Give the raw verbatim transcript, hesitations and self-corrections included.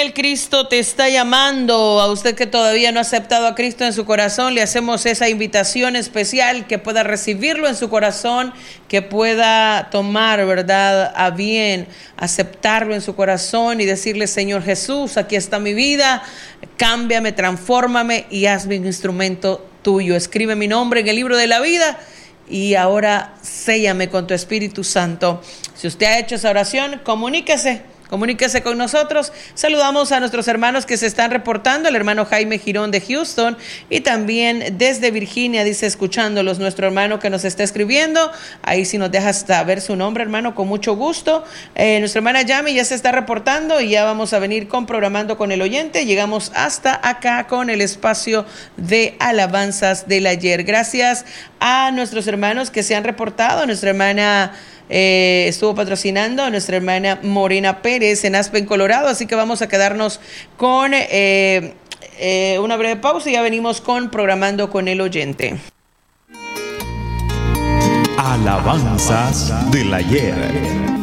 fiel, Cristo te está llamando. A usted que todavía no ha aceptado a Cristo en su corazón, le hacemos esa invitación especial, que pueda recibirlo en su corazón, que pueda tomar, ¿verdad?, a bien, aceptarlo en su corazón y decirle: Señor Jesús, aquí está mi vida, cámbiame, transfórmame y hazme un instrumento tuyo. Escribe mi nombre en el libro de la vida y ahora séllame con tu Espíritu Santo. Si usted ha hecho esa oración, comuníquese. Comuníquese con nosotros. Saludamos a nuestros hermanos que se están reportando, el hermano Jaime Girón de Houston y también desde Virginia, dice, escuchándolos, nuestro hermano que nos está escribiendo. Ahí sí nos deja saber su nombre, hermano, con mucho gusto. Eh, nuestra hermana Yami ya se está reportando y ya vamos a venir con Programando con el Oyente. Llegamos hasta acá con el espacio de alabanzas del ayer. Gracias a nuestros hermanos que se han reportado. Nuestra hermana Eh, estuvo patrocinando a nuestra hermana Morena Pérez en Aspen, Colorado, así que vamos a quedarnos con eh, eh, una breve pausa y ya venimos con Programando con el Oyente. Alabanzas del ayer.